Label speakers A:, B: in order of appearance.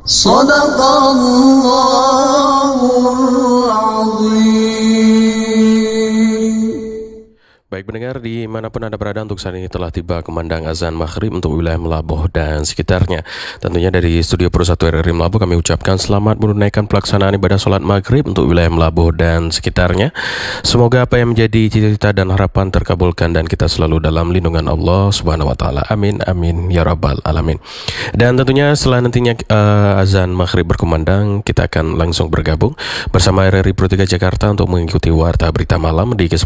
A: Sadaqallahul Azim.
B: Baik pendengar, dimanapun Anda berada, untuk saat ini telah tiba kumandang azan maghrib untuk wilayah Melabuh dan sekitarnya. Tentunya dari studio Pro 1 RRI Melabuh kami ucapkan selamat menunaikan pelaksanaan ibadah sholat maghrib untuk wilayah Melabuh dan sekitarnya. Semoga apa yang menjadi cita-cita dan harapan terkabulkan dan kita selalu dalam lindungan Allah Subhanahu Wa Taala. Amin, amin, ya rabbal alamin. Dan tentunya setelah nantinya azan maghrib berkumandang, kita akan langsung bergabung bersama RRI Pro 3 Jakarta untuk mengikuti warta berita malam di kesempatan